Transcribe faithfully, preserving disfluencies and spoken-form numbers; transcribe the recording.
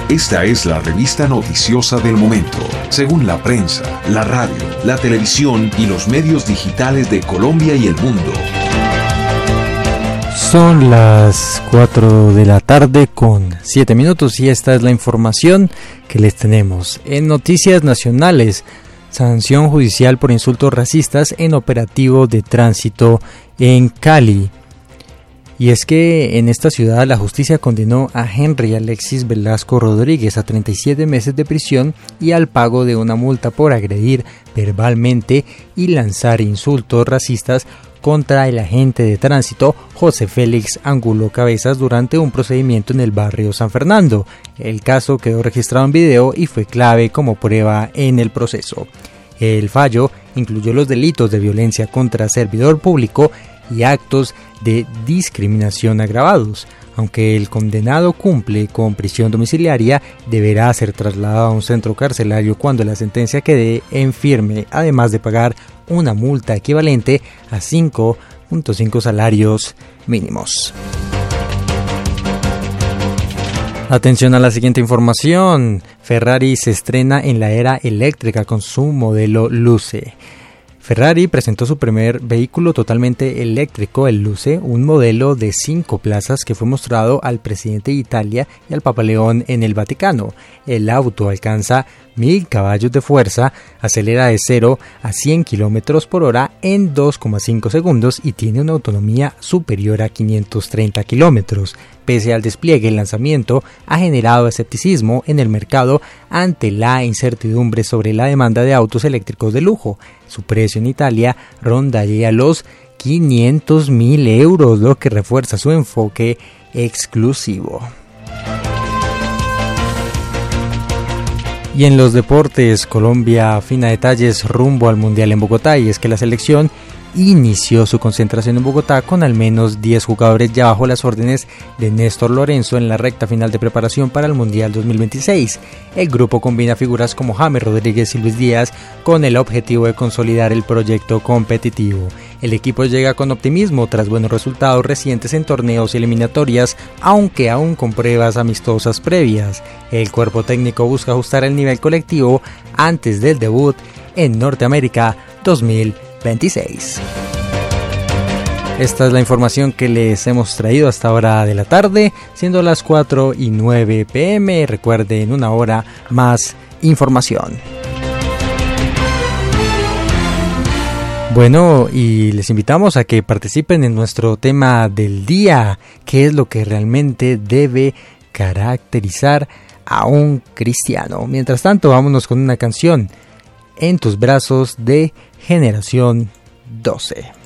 Esta es la revista noticiosa del momento, según la prensa, la radio, la televisión y los medios digitales de Colombia y el mundo. Son las cuatro de la tarde con siete minutos y esta es la información que les tenemos. En noticias nacionales, sanción judicial por insultos racistas en operativo de tránsito en Cali. Y es que en esta ciudad la justicia condenó a Henry Alexis Velasco Rodríguez a treinta y siete meses de prisión y al pago de una multa por agredir verbalmente y lanzar insultos racistas contra el agente de tránsito José Félix Angulo Cabezas durante un procedimiento en el barrio San Fernando. El caso quedó registrado en video y fue clave como prueba en el proceso. El fallo incluyó los delitos de violencia contra servidor público y actos de discriminación agravados. Aunque el condenado cumple con prisión domiciliaria, deberá ser trasladado a un centro carcelario cuando la sentencia quede en firme, además de pagar una multa equivalente a cinco punto cinco salarios mínimos. Atención a la siguiente información. Ferrari se estrena en la era eléctrica con su modelo Luce. Ferrari presentó su primer vehículo totalmente eléctrico, el Luce, un modelo de cinco plazas que fue mostrado al presidente de Italia y al Papa León en el Vaticano. El auto alcanza mil caballos de fuerza, acelera de cero a cien kilómetros por hora en dos coma cinco segundos y tiene una autonomía superior a quinientos treinta kilómetros. Pese al despliegue, el lanzamiento ha generado escepticismo en el mercado ante la incertidumbre sobre la demanda de autos eléctricos de lujo. Su precio en Italia rondaría los quinientos mil euros, lo que refuerza su enfoque exclusivo. Y en los deportes, Colombia afina detalles rumbo al Mundial en Bogotá, y es que la selección inició su concentración en Bogotá con al menos diez jugadores ya bajo las órdenes de Néstor Lorenzo en la recta final de preparación para el Mundial dos mil veintiséis. El grupo combina figuras como James Rodríguez y Luis Díaz con el objetivo de consolidar el proyecto competitivo. El equipo llega con optimismo tras buenos resultados recientes en torneos y eliminatorias, aunque aún con pruebas amistosas previas. El cuerpo técnico busca ajustar el nivel colectivo antes del debut en Norteamérica dos mil veintiséis. Esta es la información que les hemos traído hasta ahora de la tarde, siendo las cuatro y nueve pm. Recuerden, una hora más información. Bueno, y les invitamos a que participen en nuestro tema del día, qué es lo que realmente debe caracterizar a un cristiano. Mientras tanto, vámonos con una canción, En tus brazos, de Generación doce.